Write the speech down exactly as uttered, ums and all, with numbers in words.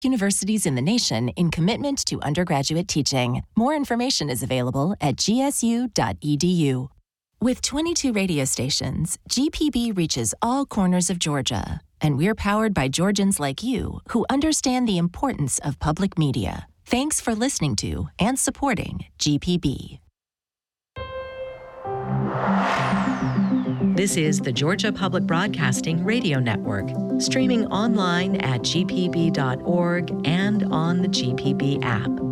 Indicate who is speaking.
Speaker 1: universities in the nation in commitment to undergraduate teaching. More information is available at g s u dot e d u. With twenty-two radio stations, G P B reaches all corners of Georgia, and we're powered by Georgians like you who understand the importance of public media. Thanks for listening to and supporting G P B.
Speaker 2: This is the Georgia Public Broadcasting Radio Network, streaming online at g p b dot org and on the G P B app.